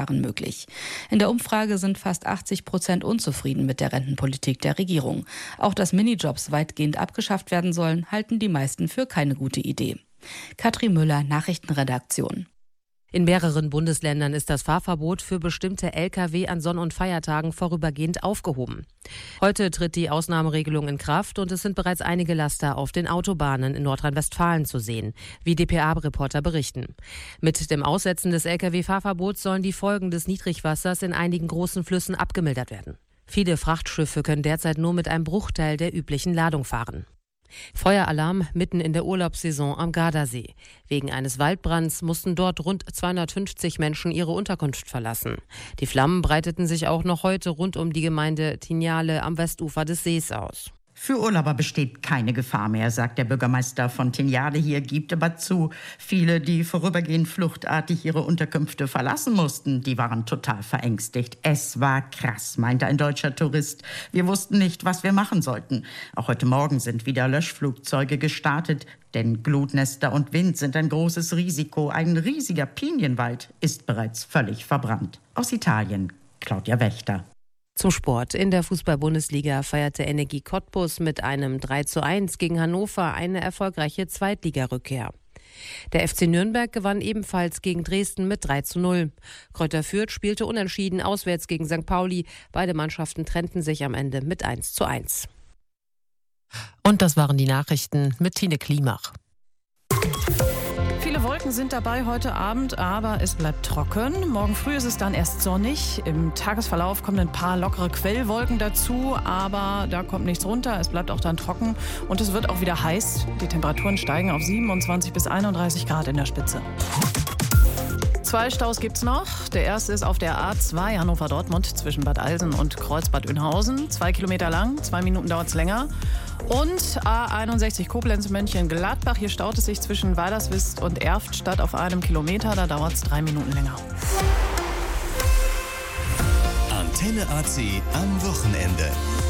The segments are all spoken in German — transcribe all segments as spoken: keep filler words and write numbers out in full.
Jahren möglich. In der Umfrage sind fast achtzig Prozent unzufrieden mit der Rentenpolitik der Regierung. Auch dass Minijobs weitgehend abgeschafft werden sollen, halten die meisten für keine gute Idee. Katrin Müller, Nachrichtenredaktion. In mehreren Bundesländern ist das Fahrverbot für bestimmte L K W an Sonn- und Feiertagen vorübergehend aufgehoben. Heute tritt die Ausnahmeregelung in Kraft und es sind bereits einige Laster auf den Autobahnen in Nordrhein-Westfalen zu sehen, wie D P A-Reporter berichten. Mit dem Aussetzen des L K W-Fahrverbots sollen die Folgen des Niedrigwassers in einigen großen Flüssen abgemildert werden. Viele Frachtschiffe können derzeit nur mit einem Bruchteil der üblichen Ladung fahren. Feueralarm mitten in der Urlaubssaison am Gardasee. Wegen eines Waldbrands mussten dort rund zweihundertfünfzig Menschen ihre Unterkunft verlassen. Die Flammen breiteten sich auch noch heute rund um die Gemeinde Tinjale am Westufer des Sees aus. Für Urlauber besteht keine Gefahr mehr, sagt der Bürgermeister von Tinjale hier, gibt aber zu. Viele, die vorübergehend fluchtartig ihre Unterkünfte verlassen mussten, die waren total verängstigt. Es war krass, meinte ein deutscher Tourist. Wir wussten nicht, was wir machen sollten. Auch heute Morgen sind wieder Löschflugzeuge gestartet, denn Glutnester und Wind sind ein großes Risiko. Ein riesiger Pinienwald ist bereits völlig verbrannt. Aus Italien, Claudia Wächter. Zum Sport. In der Fußball-Bundesliga feierte Energie Cottbus mit einem drei zu eins gegen Hannover eine erfolgreiche Zweitligarückkehr. Der F C Nürnberg gewann ebenfalls gegen Dresden mit drei zu null. Kräuter Fürth spielte unentschieden auswärts gegen Sankt Pauli. Beide Mannschaften trennten sich am Ende mit eins zu eins. Und das waren die Nachrichten mit Tine Klimach. Viele Wolken sind dabei heute Abend, aber es bleibt trocken. Morgen früh ist es dann erst sonnig. Im Tagesverlauf kommen ein paar lockere Quellwolken dazu, aber da kommt nichts runter. Es bleibt auch dann trocken und es wird auch wieder heiß. Die Temperaturen steigen auf siebenundzwanzig bis einunddreißig Grad in der Spitze. Zwei Staus gibt's noch. Der erste ist auf der A zwei Hannover-Dortmund zwischen Bad Alsen und Kreuzbad Oeynhausen. Zwei Kilometer lang, zwei Minuten dauert's länger. Und A einundsechzig Koblenz-Mönchengladbach. Hier staut es sich zwischen Weilerswist und Erftstadt auf einem Kilometer. Da dauert es drei Minuten länger. Antenne A C am Wochenende.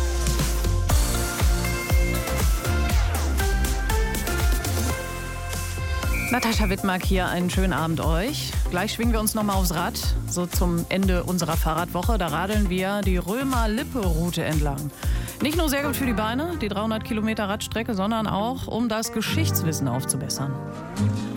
Natascha Wittmark hier, einen schönen Abend euch. Gleich schwingen wir uns noch mal aufs Rad, so zum Ende unserer Fahrradwoche. Da radeln wir die Römer-Lippe-Route entlang. Nicht nur sehr gut für die Beine, die dreihundert Kilometer Radstrecke, sondern auch, um das Geschichtswissen aufzubessern.